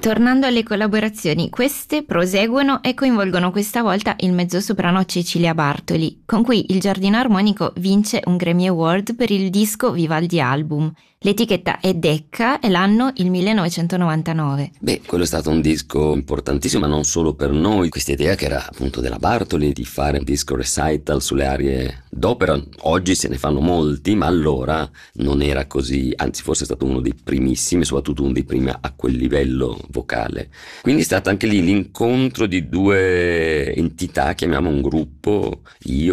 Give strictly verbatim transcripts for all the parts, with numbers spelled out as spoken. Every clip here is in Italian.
Tornando alle collaborazioni, queste proseguono e coinvolgono questa volta il mezzosoprano Cecilia Bartoli, con cui il Giardino Armonico vince un Grammy Award per il disco Vivaldi Album. L'etichetta è Decca e l'anno il millenovecentonovantanove. Beh, quello è stato un disco importantissimo, ma non solo per noi. Questa idea che era appunto della Bartoli di fare un disco recital sulle arie d'opera, oggi se ne fanno molti, ma allora non era così, anzi forse è stato uno dei primissimi, soprattutto uno dei primi a quel livello vocale. Quindi è stato anche lì l'incontro di due entità, chiamiamo un gruppo,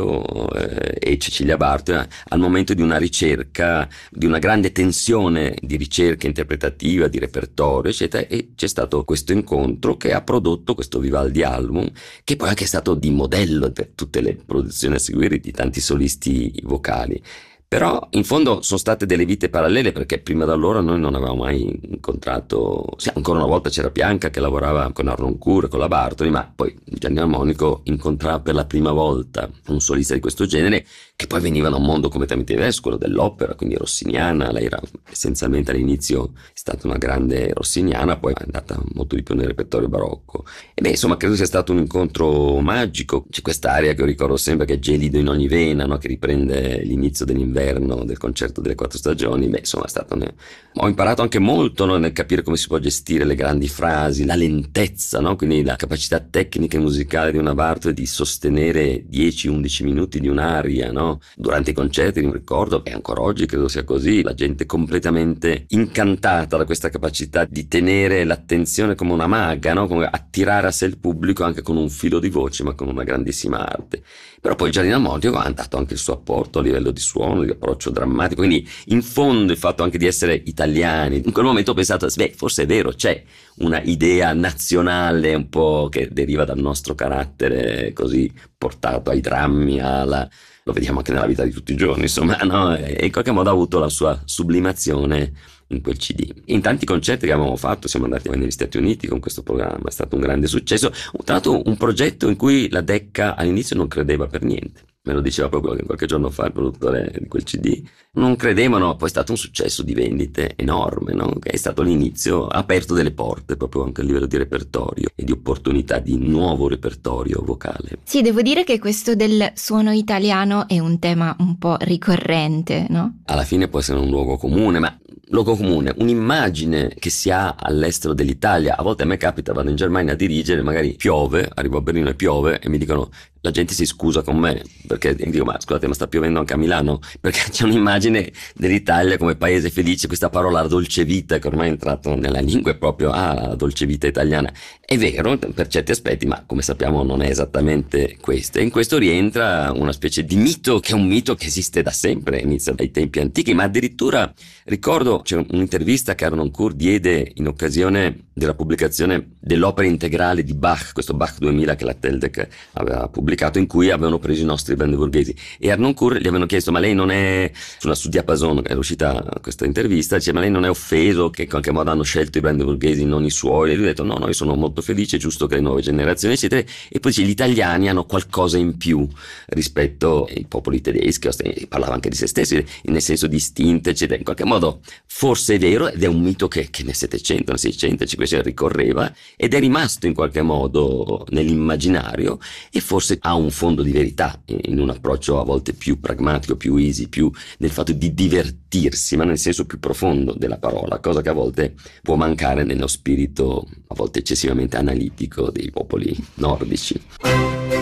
io eh, e Cecilia Bartoli, al momento di una ricerca, di una grande tensione di ricerca interpretativa, di repertorio, eccetera, e c'è stato questo incontro che ha prodotto questo Vivaldi Album, che poi anche è stato di modello per tutte le produzioni a seguire di tanti solisti vocali. Però in fondo sono state delle vite parallele, perché prima da allora noi non avevamo mai incontrato, sì, ancora una volta c'era Bianca che lavorava con Arnoncourt, con la Bartoli, ma poi Giardino Armonico incontrava per la prima volta un solista di questo genere, che poi veniva da un mondo completamente diverso, quello dell'opera, quindi rossiniana. Lei era essenzialmente all'inizio è stata una grande rossiniana, poi è andata molto di più nel repertorio barocco. E beh, insomma, credo sia stato un incontro magico. C'è quest'aria che io ricordo sempre, che è Gelido in ogni vena, no? Che riprende l'inizio dell'inverno del concerto delle quattro stagioni. Beh, insomma, è stato ne... ho imparato anche molto, no? Nel capire come si può gestire le grandi frasi, la lentezza, no? Quindi la capacità tecnica e musicale di una Bartoli di sostenere dieci undici minuti di un'aria, no? Durante i concerti, mi ricordo, e ancora oggi credo sia così, la gente completamente incantata da questa capacità di tenere l'attenzione come una maga, no? Come attirare a sé il pubblico anche con un filo di voce, ma con una grandissima arte. Però poi il Giardino Armonico ha dato anche il suo apporto a livello di suono, di approccio drammatico, quindi in fondo il fatto anche di essere italiani, in quel momento ho pensato, beh, forse è vero, c'è una idea nazionale un po' che deriva dal nostro carattere così portato ai drammi, alla... lo vediamo anche nella vita di tutti i giorni, insomma, no? E in qualche modo ha avuto la sua sublimazione in quel C D. In tanti concerti che abbiamo fatto, siamo andati negli Stati Uniti con questo programma, è stato un grande successo, tra l'altro un progetto in cui la Decca all'inizio non credeva per niente. Me lo diceva proprio qualche giorno fa il produttore di quel C D. Non credevano, poi è stato un successo di vendite enorme, no? Che è stato l'inizio, ha aperto delle porte proprio anche a livello di repertorio e di opportunità di nuovo repertorio vocale. Sì, devo dire che questo del suono italiano è un tema un po' ricorrente, no? Alla fine può essere un luogo comune, ma luogo comune, un'immagine che si ha all'estero dell'Italia. A volte a me capita, vado in Germania a dirigere, magari piove, arrivo a Berlino e piove e mi dicono, la gente si scusa con me, perché dico, ma scusate, ma sta piovendo anche a Milano? Perché c'è un'immagine dell'Italia come paese felice, questa parola dolce vita che ormai è entrato nella lingua, è proprio, ah, la dolce vita italiana. È vero per certi aspetti, ma come sappiamo non è esattamente questo. E in questo rientra una specie di mito, che è un mito che esiste da sempre, inizia dai tempi antichi, ma addirittura ricordo c'è un'intervista che Arnoncourt diede in occasione della pubblicazione dell'opera integrale di Bach, questo Bach duemila che la Teldec aveva pubblicato, in cui avevano preso i nostri brandeburghesi, e Arnoncourt gli avevano chiesto, ma lei non è, sulla su Diapason era uscita questa intervista, dice, ma lei non è offeso che in qualche modo hanno scelto i brandeburghesi, non i suoi? E lui ha detto, no, no, io sono molto felice, è giusto che le nuove generazioni, eccetera. E poi dice, gli italiani hanno qualcosa in più rispetto ai popoli tedeschi, parlava anche di se stessi, nel senso distinto, eccetera. In qualche modo forse è vero, ed è un mito che, che nel Settecento, nel Seicento, cinquecento ricorreva, ed è rimasto in qualche modo nell'immaginario, e forse ha un fondo di verità in un approccio a volte più pragmatico, più easy, più nel fatto di divertirsi, ma nel senso più profondo della parola, cosa che a volte può mancare nello spirito a volte eccessivamente analitico dei popoli nordici.